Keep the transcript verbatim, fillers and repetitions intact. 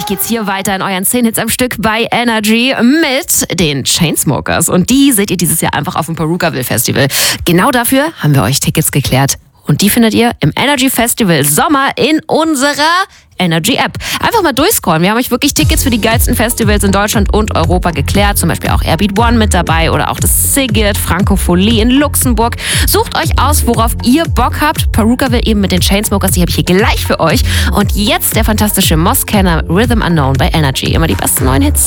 geht's hier weiter in euren zehn Hits am Stück bei Energy mit den Chainsmokers. Und die seht ihr dieses Jahr einfach auf dem Perukaville Festival. Genau dafür haben wir euch Tickets geklärt. Und die findet ihr im Energy Festival Sommer in unserer Energy App. Einfach mal durchscrollen. Wir haben euch wirklich Tickets für die geilsten Festivals in Deutschland und Europa geklärt. Zum Beispiel auch Airbeat One mit dabei oder auch das Sigurd, Frankophonie in Luxemburg. Sucht euch aus, worauf ihr Bock habt. Perukaville eben mit den Chainsmokers, die habe ich hier gleich für euch. Und jetzt der fantastische Moskenner Rhythm Unknown bei Energy. Immer die besten neuen Hits.